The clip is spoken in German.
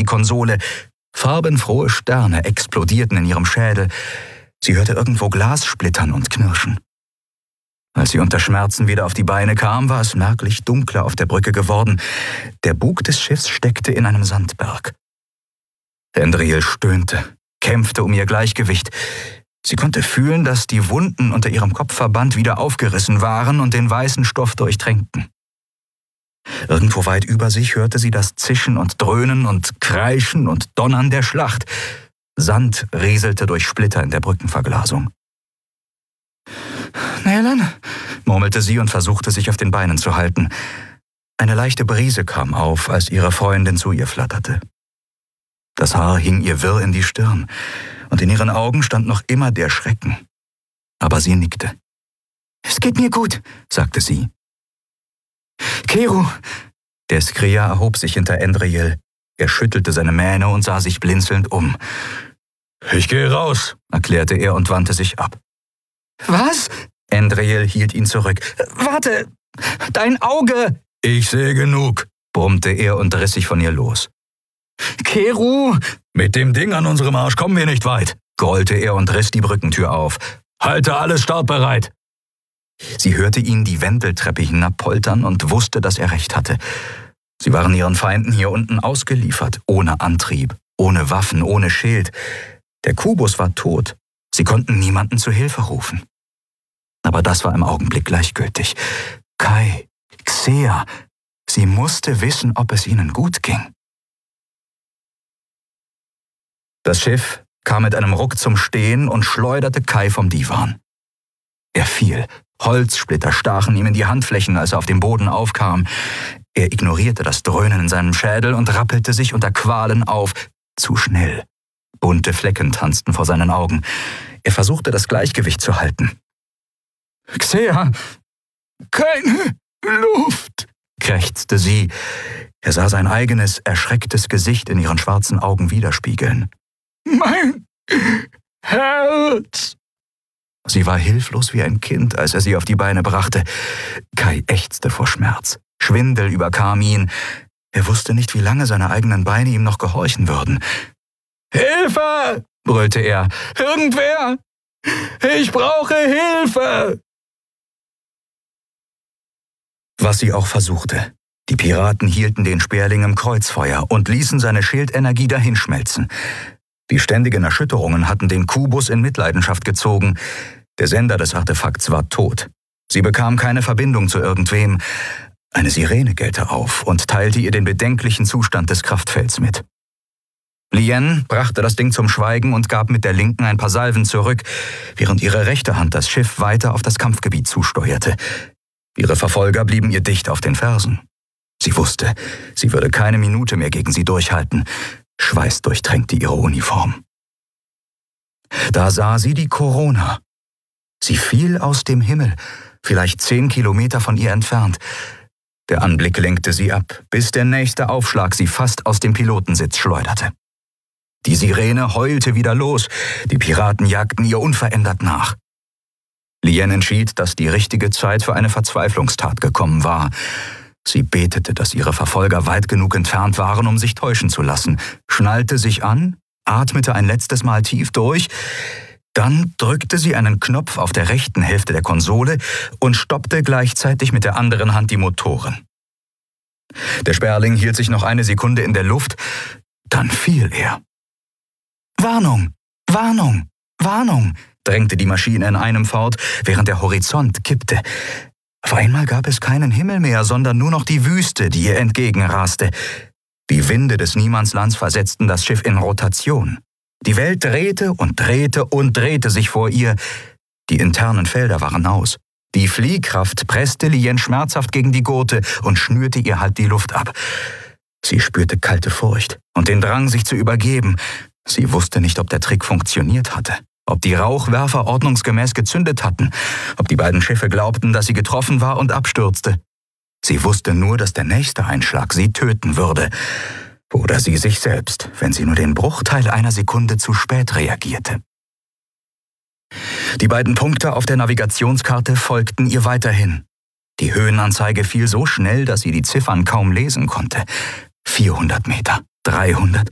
die Konsole. Farbenfrohe Sterne explodierten in ihrem Schädel. Sie hörte irgendwo Glas splittern und knirschen. Als sie unter Schmerzen wieder auf die Beine kam, war es merklich dunkler auf der Brücke geworden. Der Bug des Schiffs steckte in einem Sandberg. Andriel stöhnte, kämpfte um ihr Gleichgewicht. Sie konnte fühlen, dass die Wunden unter ihrem Kopfverband wieder aufgerissen waren und den weißen Stoff durchtränkten. Irgendwo weit über sich hörte sie das Zischen und Dröhnen und Kreischen und Donnern der Schlacht. Sand rieselte durch Splitter in der Brückenverglasung. »Nälan«, murmelte sie und versuchte, sich auf den Beinen zu halten. Eine leichte Brise kam auf, als ihre Freundin zu ihr flatterte. Das Haar hing ihr wirr in die Stirn, und in ihren Augen stand noch immer der Schrecken. Aber sie nickte. »Es geht mir gut«, sagte sie. »Keru!« Der Skria erhob sich hinter Andriel. Er schüttelte seine Mähne und sah sich blinzelnd um. »Ich gehe raus«, erklärte er und wandte sich ab. »Was?« Andriel hielt ihn zurück. »Warte! Dein Auge!« »Ich sehe genug«, brummte er und riss sich von ihr los. »Keru!« »Mit dem Ding an unserem Arsch kommen wir nicht weit«, grollte er und riss die Brückentür auf. »Halte alles startbereit!« Sie hörte ihn die Wendeltreppe hinabpoltern und wusste, dass er recht hatte. Sie waren ihren Feinden hier unten ausgeliefert, ohne Antrieb, ohne Waffen, ohne Schild. Der Kubus war tot. Sie konnten niemanden zu Hilfe rufen. Aber das war im Augenblick gleichgültig. Kai, Xea, sie musste wissen, ob es ihnen gut ging. Das Schiff kam mit einem Ruck zum Stehen und schleuderte Kai vom Divan. Er fiel. Holzsplitter stachen ihm in die Handflächen, als er auf dem Boden aufkam. Er ignorierte das Dröhnen in seinem Schädel und rappelte sich unter Qualen auf. Zu schnell. Bunte Flecken tanzten vor seinen Augen. Er versuchte, das Gleichgewicht zu halten. »Xea, keine Luft«, krächzte sie. Er sah sein eigenes, erschrecktes Gesicht in ihren schwarzen Augen widerspiegeln. »Mein Herz!« Sie war hilflos wie ein Kind, als er sie auf die Beine brachte. Kai ächzte vor Schmerz. Schwindel überkam ihn. Er wusste nicht, wie lange seine eigenen Beine ihm noch gehorchen würden. »Hilfe!« brüllte er. »Irgendwer! Ich brauche Hilfe!« Was sie auch versuchte. Die Piraten hielten den Sperling im Kreuzfeuer und ließen seine Schildenergie dahinschmelzen. Die ständigen Erschütterungen hatten den Kubus in Mitleidenschaft gezogen. Der Sender des Artefakts war tot. Sie bekam keine Verbindung zu irgendwem. Eine Sirene gellte auf und teilte ihr den bedenklichen Zustand des Kraftfelds mit. Lien brachte das Ding zum Schweigen und gab mit der linken ein paar Salven zurück, während ihre rechte Hand das Schiff weiter auf das Kampfgebiet zusteuerte. Ihre Verfolger blieben ihr dicht auf den Fersen. Sie wusste, sie würde keine Minute mehr gegen sie durchhalten. Schweiß durchtränkte ihre Uniform. Da sah sie die Corona. Sie fiel aus dem Himmel, vielleicht 10 Kilometer von ihr entfernt. Der Anblick lenkte sie ab, bis der nächste Aufschlag sie fast aus dem Pilotensitz schleuderte. Die Sirene heulte wieder los, die Piraten jagten ihr unverändert nach. Lien entschied, dass die richtige Zeit für eine Verzweiflungstat gekommen war. Sie betete, dass ihre Verfolger weit genug entfernt waren, um sich täuschen zu lassen, schnallte sich an, atmete ein letztes Mal tief durch, dann drückte sie einen Knopf auf der rechten Hälfte der Konsole und stoppte gleichzeitig mit der anderen Hand die Motoren. Der Sperling hielt sich noch eine Sekunde in der Luft, dann fiel er. »Warnung! Warnung! Warnung!« drängte die Maschine in einem fort, während der Horizont kippte. Auf einmal gab es keinen Himmel mehr, sondern nur noch die Wüste, die ihr entgegenraste. Die Winde des Niemandslands versetzten das Schiff in Rotation. Die Welt drehte und drehte und drehte sich vor ihr. Die internen Felder waren aus. Die Fliehkraft presste Lien schmerzhaft gegen die Gurte und schnürte ihr halb die Luft ab. Sie spürte kalte Furcht und den Drang, sich zu übergeben. Sie wusste nicht, ob der Trick funktioniert hatte, ob die Rauchwerfer ordnungsgemäß gezündet hatten, ob die beiden Schiffe glaubten, dass sie getroffen war und abstürzte. Sie wusste nur, dass der nächste Einschlag sie töten würde. Oder sie sich selbst, wenn sie nur den Bruchteil einer Sekunde zu spät reagierte. Die beiden Punkte auf der Navigationskarte folgten ihr weiterhin. Die Höhenanzeige fiel so schnell, dass sie die Ziffern kaum lesen konnte. 400 Meter, 300,